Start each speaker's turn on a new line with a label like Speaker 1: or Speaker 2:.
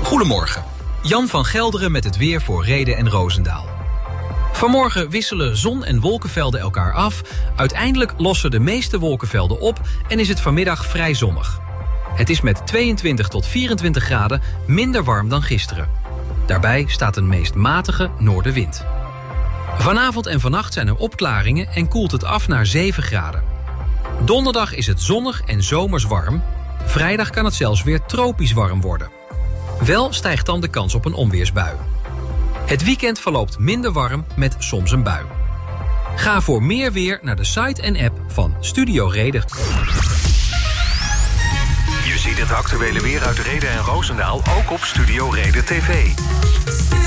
Speaker 1: Goedemorgen. Jan van Gelderen met het weer voor Rheden en Roosendaal. Vanmorgen wisselen zon- en wolkenvelden elkaar af. Uiteindelijk lossen de meeste wolkenvelden op en is het vanmiddag vrij zonnig. Het is met 22 tot 24 graden minder warm dan gisteren. Daarbij staat een meest matige noordenwind. Vanavond en vannacht zijn er opklaringen en koelt het af naar 7 graden. Donderdag is het zonnig en zomers warm. Vrijdag kan het zelfs weer tropisch warm worden. Wel stijgt dan de kans op een onweersbui. Het weekend verloopt minder warm met soms een bui. Ga voor meer weer naar de site en app van Studio Reden.
Speaker 2: Je ziet het actuele weer uit Rheden en Roosendaal ook op Studio Reden TV.